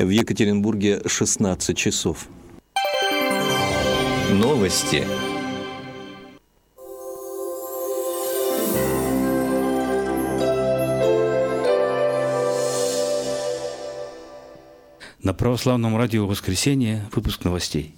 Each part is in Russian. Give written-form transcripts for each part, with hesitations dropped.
В Екатеринбурге 16 часов. Новости. На православном радио «Воскресенье» выпуск новостей.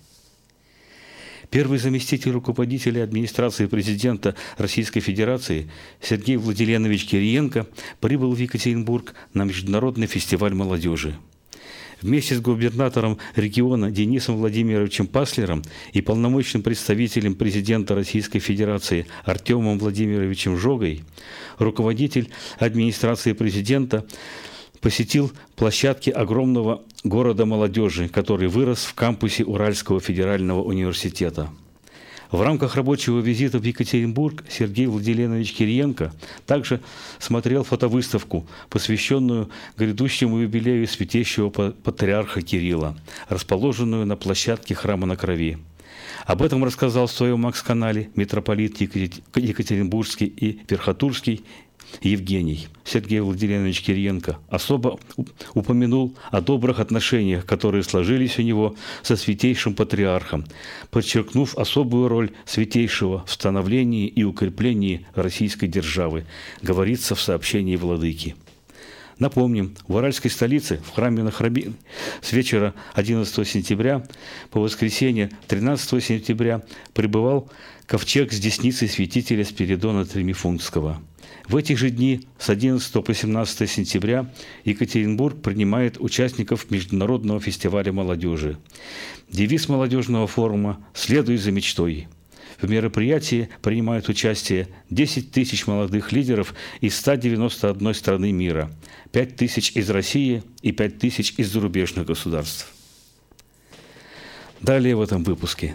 Первый заместитель руководителя администрации президента Российской Федерации Сергей Владиленович Кириенко прибыл в Екатеринбург на Международный фестиваль молодежи. Вместе с губернатором региона Денисом Владимировичем Паслером и полномочным представителем президента Российской Федерации Артемом Владимировичем Жогой руководитель администрации президента посетил площадки огромного города молодежи, который вырос в кампусе Уральского федерального университета. В рамках рабочего визита в Екатеринбург Сергей Владиленович Кириенко также смотрел фотовыставку, посвященную грядущему юбилею святейшего патриарха Кирилла, расположенную на площадке Храма на Крови. Об этом рассказал в своем Макс-канале митрополит Екатеринбургский и Верхотурский Евгений. Сергей Владиленович Кириенко особо упомянул о добрых отношениях, которые сложились у него со святейшим патриархом, подчеркнув особую роль святейшего в становлении и укреплении российской державы, говорится в сообщении владыки. Напомним, в уральской столице, в храме на Крови, с вечера 11 сентября по воскресенье 13 сентября прибывал ковчег с десницей святителя Спиридона Тремифунтского. В эти же дни, с 11 по 17 сентября, Екатеринбург принимает участников Международного фестиваля молодежи. Девиз молодежного форума «Следуй за мечтой». В мероприятии принимают участие 10 тысяч молодых лидеров из 191 страны мира, 5 тысяч из России и 5 тысяч из зарубежных государств. Далее в этом выпуске.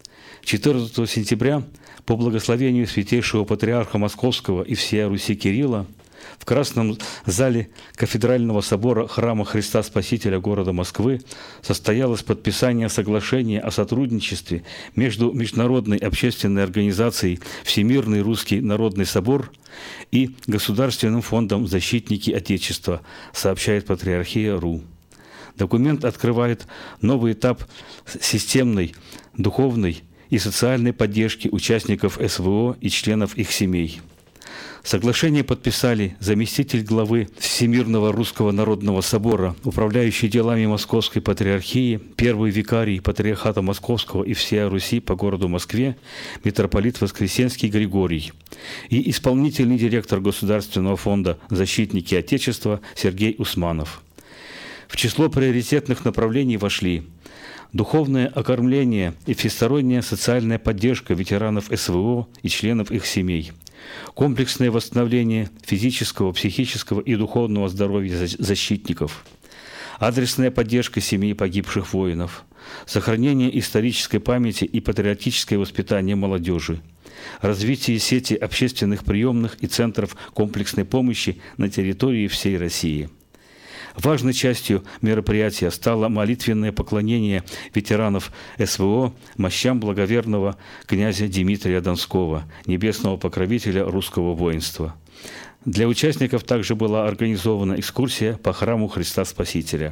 14 сентября по благословению святейшего патриарха Московского и всея Руси Кирилла в Красном зале Кафедрального собора Храма Христа Спасителя города Москвы состоялось подписание соглашения о сотрудничестве между Международной общественной организацией «Всемирный русский народный собор» и Государственным фондом «Защитники Отечества», сообщает Патриархия.ру. Документ открывает новый этап системной, духовной и социальной поддержки участников СВО и членов их семей. Соглашение подписали заместитель главы Всемирного Русского Народного Собора, управляющий делами Московской Патриархии, первый викарий Патриархата Московского и всея Руси по городу Москве, митрополит Воскресенский Григорий, и исполнительный директор Государственного фонда «Защитники Отечества» Сергей Усманов. В число приоритетных направлений вошли духовное окормление и всесторонняя социальная поддержка ветеранов СВО и членов их семей, комплексное восстановление физического, психического и духовного здоровья защитников, адресная поддержка семей погибших воинов, сохранение исторической памяти и патриотическое воспитание молодежи, развитие сети общественных приемных и центров комплексной помощи на территории всей России. Важной частью мероприятия стало молитвенное поклонение ветеранов СВО мощам благоверного князя Дмитрия Донского, небесного покровителя русского воинства. Для участников также была организована экскурсия по храму Христа Спасителя.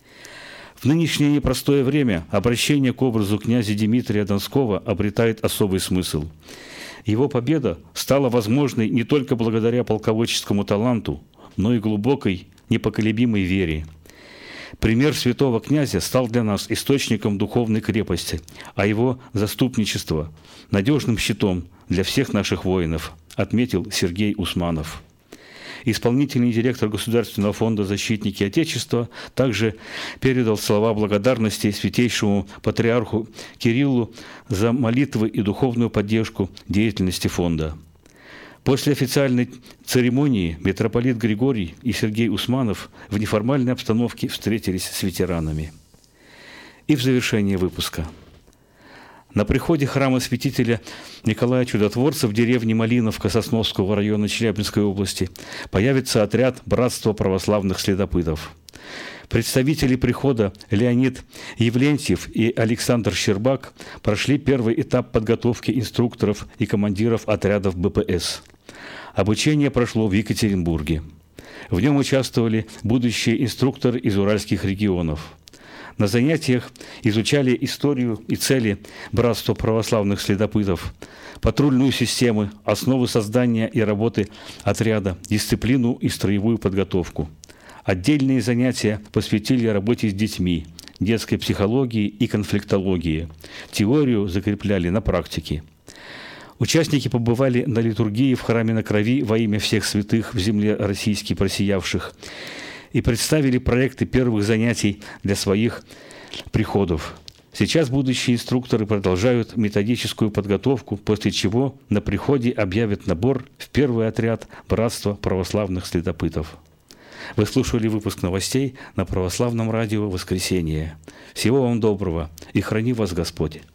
В нынешнее непростое время обращение к образу князя Дмитрия Донского обретает особый смысл. Его победа стала возможной не только благодаря полководческому таланту, но и глубокой, непоколебимой вере. Пример святого князя стал для нас источником духовной крепости, а его заступничество – надежным щитом для всех наших воинов, отметил Сергей Усманов. Исполнительный директор Государственного фонда «Защитники Отечества» также передал слова благодарности святейшему патриарху Кириллу за молитвы и духовную поддержку деятельности фонда. После официальной церемонии митрополит Григорий и Сергей Усманов в неформальной обстановке встретились с ветеранами. И в завершение выпуска. На приходе храма святителя Николая Чудотворца в деревне Малиновка Сосновского района Челябинской области появится отряд Братства православных следопытов. Представители прихода Леонид Явлентьев и Александр Щербак прошли первый этап подготовки инструкторов и командиров отрядов БПС. Обучение прошло в Екатеринбурге. В нем участвовали будущие инструкторы из уральских регионов. На занятиях изучали историю и цели Братства православных следопытов, патрульную систему, основы создания и работы отряда, дисциплину и строевую подготовку. Отдельные занятия посвятили работе с детьми, детской психологии и конфликтологии. Теорию закрепляли на практике. Участники побывали на литургии в храме на Крови во имя всех святых в земле российски просиявших и представили проекты первых занятий для своих приходов. Сейчас будущие инструкторы продолжают методическую подготовку, после чего на приходе объявят набор в первый отряд Братства православных следопытов. Вы слушали выпуск новостей на Православном радио «Воскресенье». Всего вам доброго и храни вас Господь!